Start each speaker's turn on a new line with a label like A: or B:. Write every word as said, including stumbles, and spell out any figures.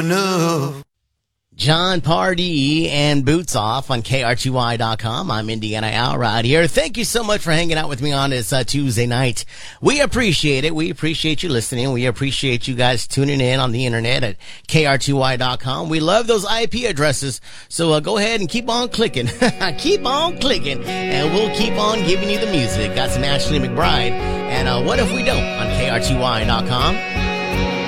A: enough.
B: John Pardee and Boots Off on K R T Y dot com. I'm Indiana Al right here. Thank you so much for hanging out with me on this uh, Tuesday night. We appreciate it. We appreciate you listening. We appreciate you guys tuning in on the internet at K R T Y dot com. We love those I P addresses. So uh, go ahead and keep on clicking. Keep on clicking. And we'll keep on giving you the music. Got some Ashley McBride. And uh, What If We Don't on K R T Y dot com.